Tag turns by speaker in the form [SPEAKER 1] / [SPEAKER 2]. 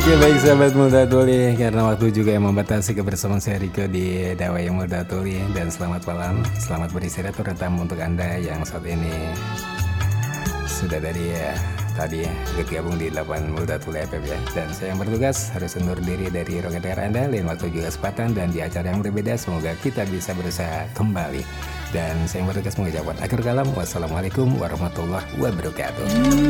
[SPEAKER 1] Oke baik sahabat Muda Tuli, karena waktu juga yang membatasi kebersamaan saya Riko di Dawai Muda Tuli. Dan selamat malam, selamat beristirahat terutama untuk Anda yang saat ini sudah tadi bergabung di 8 Muda Tuli FM ya. Dan saya yang bertugas harus undur diri dari ruang dengar Anda. Lain waktu juga kesempatan dan di acara yang berbeda, semoga kita bisa berusaha kembali. Dan saya yang bertugas mengucapkan akhir kalam, wassalamualaikum warahmatullahi wabarakatuh.